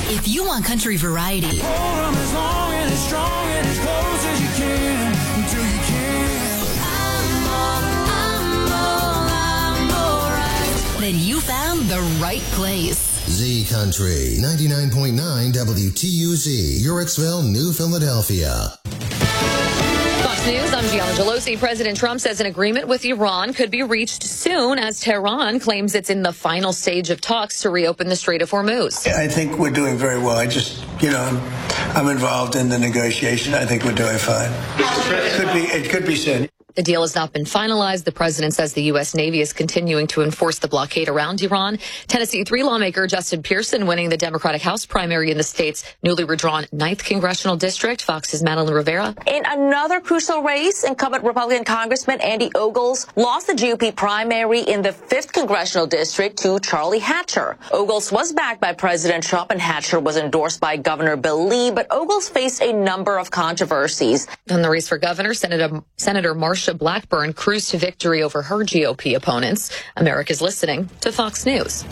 If you want country variety, Hold 'em as long and as strong and as close as you can until you can't. I'm alright. then you found the right place. Z Country 99.9 WTUZ, Yorksville, New Philadelphia. Fox News, I'm Gianna Gelosi. President Trump says an agreement with Iran could be reached soon as Tehran claims it's in the final stage of talks to reopen the Strait of Hormuz. I think we're doing very well. I'm involved in the negotiation. I think we're doing fine. It could be soon. The deal has not been finalized. The president says the U.S. Navy is continuing to enforce the blockade around Iran. Tennessee 3 lawmaker Justin Pearson winning the Democratic House primary in the state's newly redrawn 9th Congressional District. Fox's Madeline Rivera. In another crucial race, incumbent Republican Congressman Andy Ogles lost the GOP primary in the 5th Congressional District to Charlie Hatcher. Ogles was backed by President Trump and Hatcher was endorsed by Governor Bill Lee, but Ogles faced a number of controversies. In the race for governor, Senator Marsha Blackburn cruised to victory over her GOP opponents. America's listening to Fox News.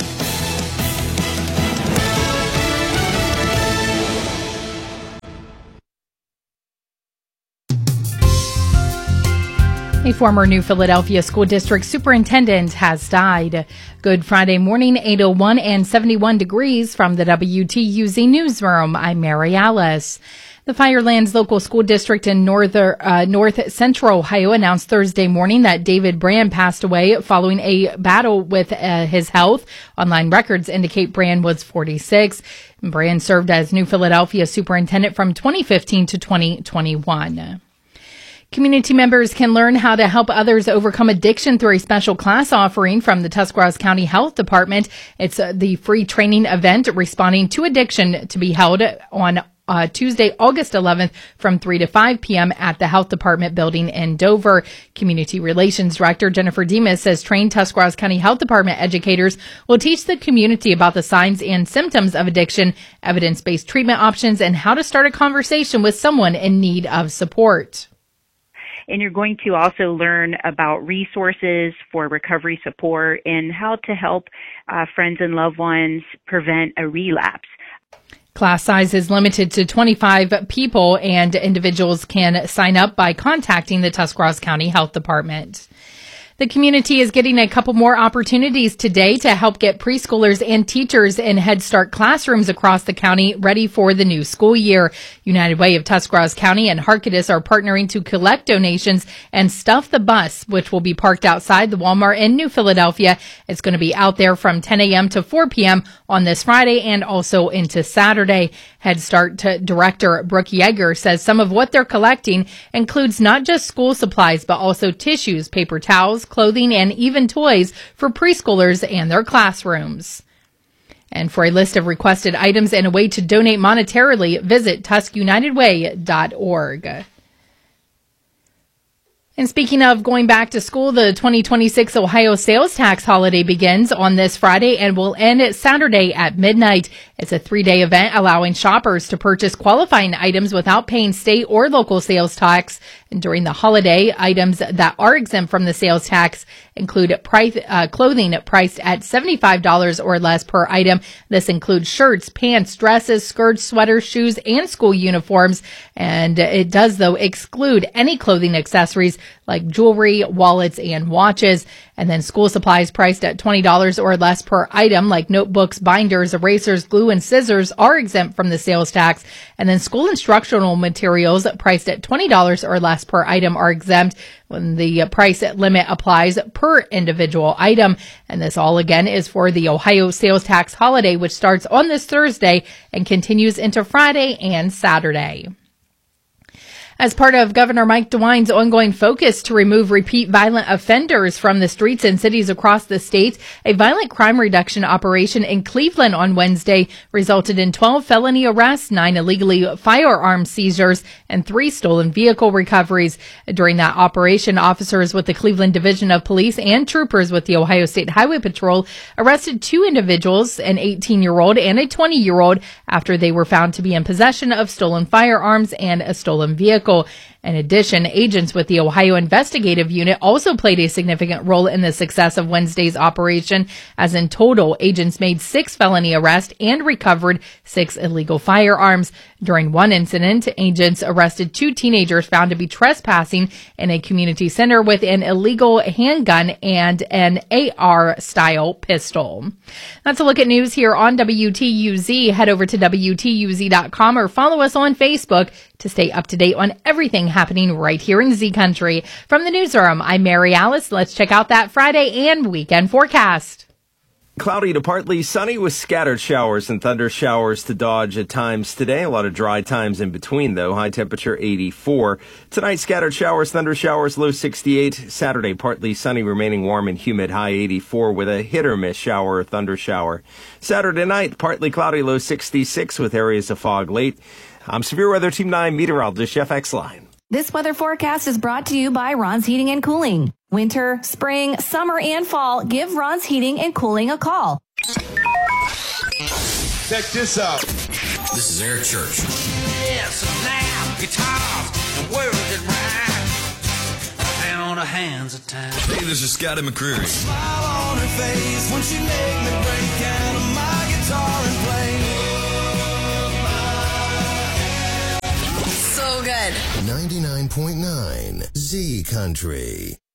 A former New Philadelphia School District superintendent has died. Good Friday morning, 8:01 and 71 degrees from the WTUZ newsroom. I'm Mary Alice. The Firelands Local School District in North Central Ohio announced Thursday morning that David Brand passed away following a battle with his health. Online records indicate Brand was 46. Brand served as New Philadelphia superintendent from 2015 to 2021. Community members can learn how to help others overcome addiction through a special class offering from the Tuscarawas County Health Department. It's the free training event Responding to Addiction to be held on Tuesday, August 11th from 3 to 5 p.m. at the Health Department building in Dover. Community Relations Director Jennifer Demas says trained Tuscarawas County Health Department educators will teach the community about the signs and symptoms of addiction, evidence-based treatment options, and how to start a conversation with someone in need of support. And you're going to also learn about resources for recovery support and how to help friends and loved ones prevent a relapse. Class size is limited to 25 people, and individuals can sign up by contacting the Tuscarawas County Health Department. The community is getting a couple more opportunities today to help get preschoolers and teachers in Head Start classrooms across the county ready for the new school year. United Way of Tuscarawas County and Harkidis are partnering to collect donations and stuff the bus, which will be parked outside the Walmart in New Philadelphia. It's going to be out there from 10 a.m. to 4 p.m. on this Friday and also into Saturday. Head Start Director Brooke Yeager says some of what they're collecting includes not just school supplies, but also tissues, paper towels, clothing, and even toys for preschoolers and their classrooms. And for a list of requested items and a way to donate monetarily, visit TuskUnitedWay.org. And speaking of going back to school, the 2026 Ohio sales tax holiday begins on this Friday and will end Saturday at midnight. It's a 3-day event allowing shoppers to purchase qualifying items without paying state or local sales tax. And during the holiday, items that are exempt from the sales tax include clothing priced at $75 or less per item. This includes shirts, pants, dresses, skirts, sweaters, shoes, and school uniforms. And it does, though, exclude any clothing accessories like jewelry, wallets, and watches. And then school supplies priced at $20 or less per item, like notebooks, binders, erasers, glue, and scissors, are exempt from the sales tax. And then school instructional materials priced at $20 or less per item are exempt when the price limit applies per individual item. And this all, again, is for the Ohio sales tax holiday, which starts on this Thursday and continues into Friday and Saturday. As part of Governor Mike DeWine's ongoing focus to remove repeat violent offenders from the streets in cities across the state, a violent crime reduction operation in Cleveland on Wednesday resulted in 12 felony arrests, 9 illegally firearm seizures, and 3 stolen vehicle recoveries. During that operation, officers with the Cleveland Division of Police and troopers with the Ohio State Highway Patrol arrested 2 individuals, an 18-year-old and a 20-year-old, after they were found to be in possession of stolen firearms and a stolen vehicle. In addition, agents with the Ohio Investigative Unit also played a significant role in the success of Wednesday's operation, as in total, agents made 6 felony arrests and recovered 6 illegal firearms. During one incident, agents arrested 2 teenagers found to be trespassing in a community center with an illegal handgun and an AR-style pistol. That's a look at news here on WTUZ. Head over to WTUZ.com or follow us on Facebook to stay up to date on everything happening right here in Z Country. From the newsroom, I'm Mary Alice. Let's check out that Friday and weekend forecast. Cloudy to partly sunny with scattered showers and thunder showers to dodge at times today. A lot of dry times in between, though. High temperature 84. Tonight, scattered showers, thunder showers, low 68. Saturday, partly sunny, remaining warm and humid, high 84 with a hit or miss shower or thunder shower. Saturday night, partly cloudy, low 66 with areas of fog late. I'm Severe Weather Team 9 meteorologist Jeff Exline. This weather forecast is brought to you by Ron's Heating and Cooling. Winter, spring, summer, and fall, give Ron's Heating and Cooling a call. Check this out. This is Eric Church. Yes, now guitars and words that rhyme. Down the hands of time. Hey, this is Scotty McCreery. Smile on her face when she make me break out of my guitar and play. So good. 99.9 Z Country.